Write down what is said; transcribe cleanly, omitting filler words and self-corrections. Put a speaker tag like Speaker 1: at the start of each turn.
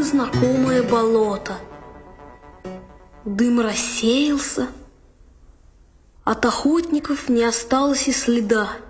Speaker 1: уже знакомое болото. Дым рассеялся, от охотников не осталось и следа.